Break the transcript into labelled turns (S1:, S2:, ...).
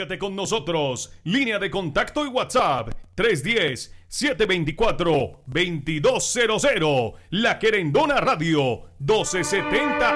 S1: Comunícate con nosotros. Línea de contacto y WhatsApp 310-724-2200. La Querendona Radio 1270